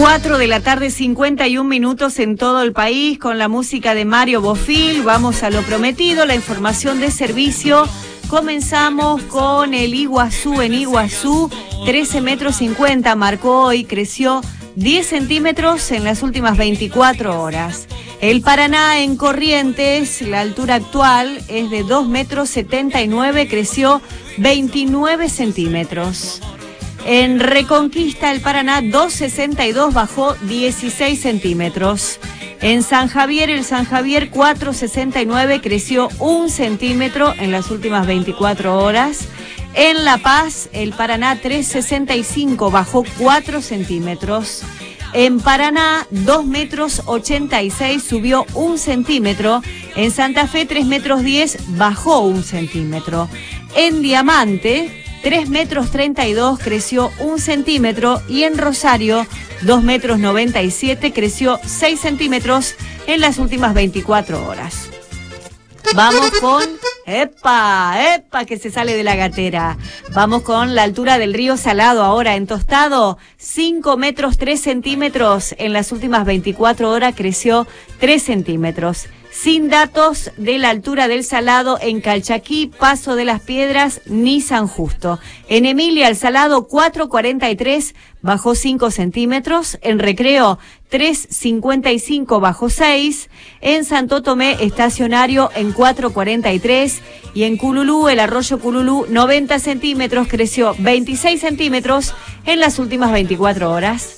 4 de la tarde, 51 minutos en todo el país, con la música de Mario Bofill. Vamos a lo prometido, la información de servicio. Comenzamos con el Iguazú. En Iguazú, 13 metros 50 marcó hoy, creció 10 centímetros en las últimas 24 horas. El Paraná en Corrientes, la altura actual es de 2 metros 79, creció 29 centímetros. En Reconquista, el Paraná, 2,62, bajó 16 centímetros. En San Javier, el San Javier, 4,69, creció 1 centímetro en las últimas 24 horas. En La Paz, el Paraná, 3,65, bajó 4 centímetros. En Paraná, 2 metros 86, subió 1 centímetro. En Santa Fe, 3 metros 10, bajó 1 centímetro. En Diamante, 3 metros 32, creció 1 centímetro. Y en Rosario, 2 metros 97, creció 6 centímetros en las últimas 24 horas. Vamos con... ¡Epa! Que se sale de la gatera. Vamos con la altura del río Salado ahora. En Tostado, 5 metros 3 centímetros. En las últimas 24 horas creció 3 centímetros. Sin datos de la altura del Salado en Calchaquí, Paso de las Piedras, ni San Justo. En Emilia, el Salado, 4,43, bajó 5 centímetros. En Recreo, 3,55, bajó 6. En Santo Tomé, estacionario, en 4,43. Y en Cululú, el arroyo Cululú, 90 centímetros, creció 26 centímetros en las últimas 24 horas.